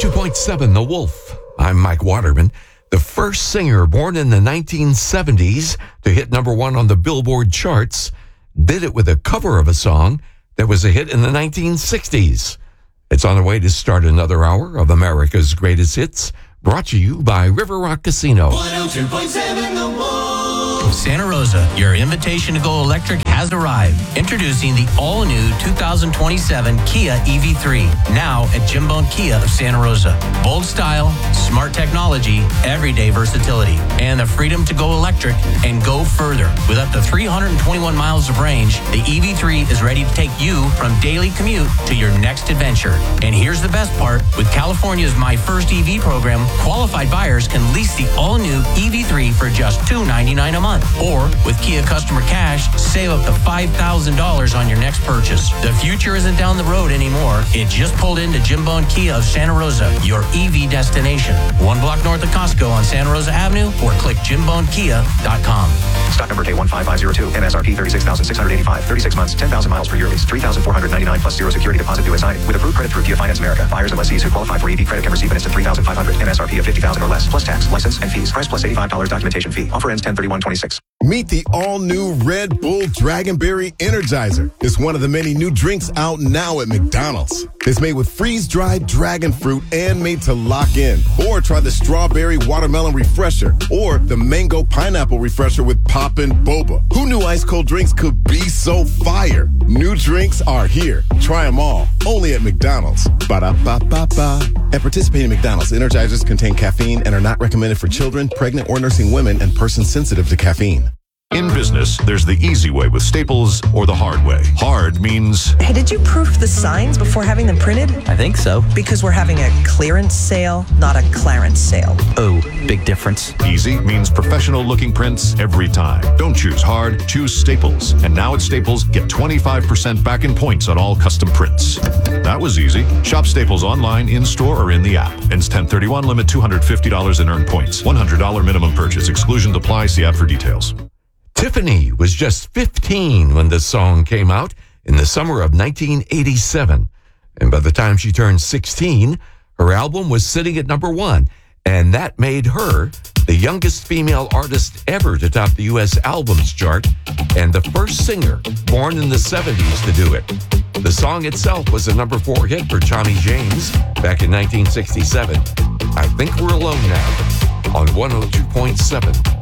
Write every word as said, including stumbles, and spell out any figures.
two point seven The Wolf. I'm Mike Waterman. The first singer born in the nineteen seventies to hit number one on the Billboard charts did it with a cover of a song that was a hit in the nineteen sixties. It's on the way to start another hour of America's Greatest Hits, brought to you by River Rock Casino. one oh two point seven The Wolf. Santa Rosa, your invitation to go electric has arrived. Introducing the all-new two thousand twenty-seven Kia E V three, now at Jim Bone Kia of Santa Rosa. Bold style, smart technology, everyday versatility, and the freedom to go electric and go further. With up to three hundred twenty-one miles of range, the E V three is ready to take you from daily commute to your next adventure. And here's the best part. With California's My First E V program, qualified buyers can lease the all-new E V three for just two hundred ninety-nine dollars a month. Or, with Kia Customer Cash, save up to five thousand dollars on your next purchase. The future isn't down the road anymore. It just pulled into Jim Bone Kia of Santa Rosa, your E V destination. One block north of Costco on Santa Rosa Avenue, or click jim bone kia dot com. Stock number K one five five zero two, M S R P thirty-six thousand six hundred eighty-five, thirty-six months, ten thousand miles per year lease, three thousand four hundred ninety-nine plus zero security deposit due at signing. With approved credit through Kia Finance America, buyers and lessees who qualify for E V credit can receive an instant three thousand five hundred, M S R P of fifty thousand or less, plus tax, license, and fees. Price plus eighty-five dollars documentation fee. Offer ends ten thirty-one twenty-six. Meet the all-new Red Bull Dragonberry Energizer. It's one of the many new drinks out now at McDonald's. It's made with freeze-dried dragon fruit and made to lock in. Or try the Strawberry Watermelon Refresher or the Mango Pineapple Refresher with Poppin' Boba. Who knew ice-cold drinks could be so fire? New drinks are here. Try them all. Only at McDonald's. Ba-da-ba-ba-ba. At participating McDonald's, Energizers contain caffeine and are not recommended for children, pregnant or nursing women, and persons sensitive to caffeine. In business, there's the easy way with Staples or the hard way. Hard means... Hey, did you proof the signs before having them printed? I think so. Because we're having a clearance sale, not a clarence sale. Oh, big difference. Easy means professional-looking prints every time. Don't choose hard, choose Staples. And now at Staples, get twenty-five percent back in points on all custom prints. That was easy. Shop Staples online, in-store, or in the app. Ends ten thirty-one, limit two hundred fifty dollars in earned points. one hundred dollars minimum purchase. Exclusions apply. See app for details. Tiffany was just fifteen when this song came out in the summer of nineteen eighty-seven. And by the time she turned sixteen, her album was sitting at number one. And that made her the youngest female artist ever to top the U S albums chart and the first singer born in the seventies to do it. The song itself was a number four hit for Tommy James back in nineteen sixty-seven. I Think We're Alone Now on one oh two point seven